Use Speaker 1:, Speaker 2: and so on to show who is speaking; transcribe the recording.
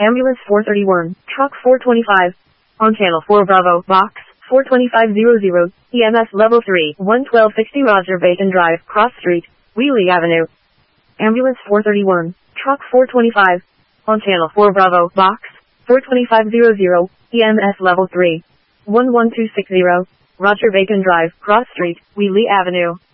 Speaker 1: Ambulance 431, Truck 425. On Channel 4 Bravo, Box 42500, EMS Level 3, 11260 Roger Bacon Drive, Cross Street, Wheelie Avenue. Ambulance 431, Truck 425. On Channel 4 Bravo, Box 42500, EMS Level 3, 11260, Roger Bacon Drive, Cross Street, Wheelie Avenue.